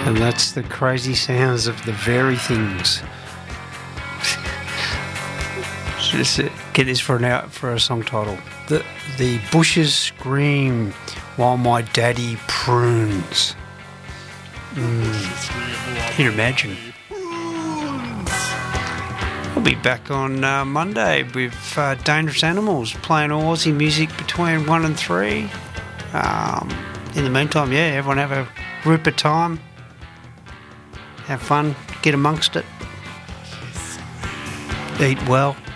And that's the crazy sounds of the very things. Just get this for a song title. The bushes scream while my daddy prunes. Can you imagine? I'll be back on Monday with Dangerous Animals, playing Aussie music between 1 and 3. In the meantime, yeah, everyone have a ripper time. Have fun, get amongst it. Eat well.